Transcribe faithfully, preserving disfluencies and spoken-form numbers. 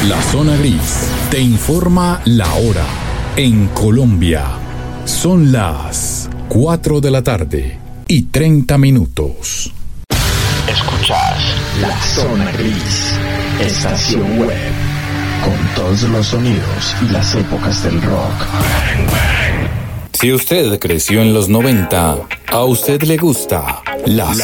La Zona Gris te informa la hora. En Colombia son las cuatro de la tarde y treinta minutos. Escuchás La Zona Gris, estación web, con todos los sonidos y las épocas del rock. Si usted creció en los noventa, a usted le gusta La